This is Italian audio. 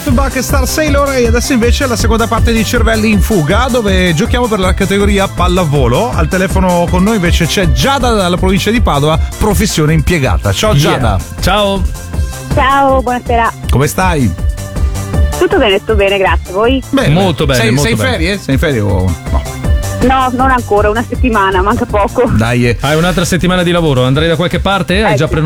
Offenbach e Star Sailor. E adesso invece la seconda parte di Cervelli in Fuga, dove giochiamo per la categoria pallavolo. Al telefono con noi invece c'è Giada dalla provincia di Padova, professione impiegata. Ciao Giada. Ciao. Ciao, buonasera. Come stai? Tutto bene, grazie. Voi? Bene. Molto bene. Sei molto in bene. ferie? Sei in ferie o no? No, non ancora, una settimana, manca poco. Dai. Hai un'altra settimana di lavoro? Andrai da qualche parte? Hai già Sì.